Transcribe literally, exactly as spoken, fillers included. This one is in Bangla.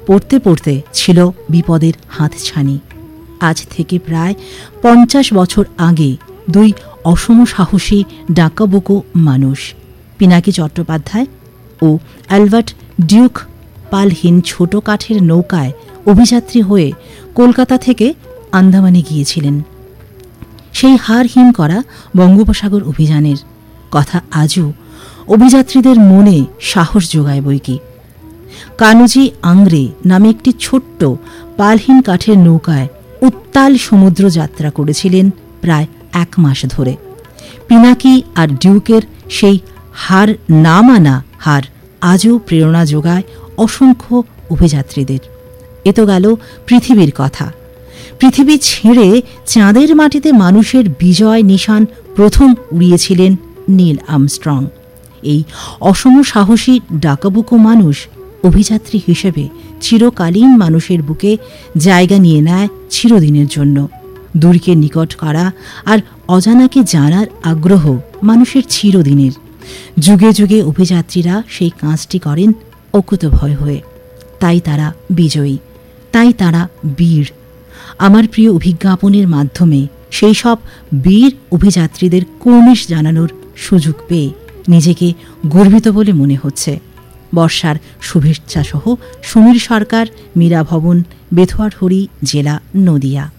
পড়তে পড়তে ছিল বিপদের হাতছানি। আজ থেকে প্রায় পঞ্চাশ বছর আগে দুই অসম সাহসী ডাকাবুকো মানুষ পিনাকি চট্টোপাধ্যায় ও অ্যালবার্ট ডিউক পালহীন ছোট কাঠের নৌকায় অভিযাত্রী হয়ে কলকাতা থেকে আন্দামানে গিয়েছিলেন। সেই হার হিম করা বঙ্গোপসাগর অভিযানের কথা আজও অভিযাত্রীদের মনে সাহস যোগায় বইকি। কানুজি আংরে নামে একটি ছোট্ট পালহীন কাঠের নৌকায় উত্তাল সমুদ্র যাত্রা করেছিলেন প্রায় এক মাস ধরে। পিনাকি আর ডিউকের সেই হার না মানা হার আজও প্রেরণা যোগায় অসংখ্য অভিযাত্রীদের। এ তো গেল পৃথিবীর কথা। পৃথিবী ছেড়ে চাঁদের মাটিতে মানুষের বিজয় নিশান প্রথম উড়িয়েছিলেন নীল আর্মস্ট্রং। এই অসম সাহসী ডাকাবুকো মানুষ অভিযাত্রী হিসেবে চিরকালীন মানুষের বুকে জায়গা নিয়ে নেয় চিরদিনের জন্য। দূরকে নিকট করা আর অজানাকে জানার আগ্রহ মানুষের চিরদিনের। যুগে যুগে অভিযাত্রীরা সেই কাজটি করেন অকুতভয় হয়ে। তাই তারা বিজয়ী, তাই তারা বীর। আমার প্রিয় অভিজ্ঞাপনের মাধ্যমে সেই সব বীর অভিযাত্রীদের কুর্নিশ জানানোর সুযোগ পেয়ে নিজেকে গর্বিত বলে মনে হচ্ছে। বর্ষার শুভেচ্ছা সহ সমীর সরকার, মীরা ভবন, বেথুয়ারহরি, জেলা নদিয়া।